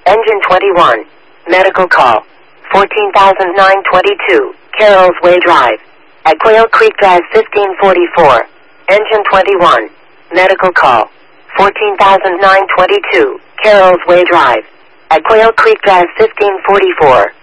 Engine 21. Medical call. 14,922. Carroll's Way Drive. At Quail Creek Drive 1544. Engine 21. Medical call. 14,922. Carroll's Way Drive. At Quail Creek Drive 1544.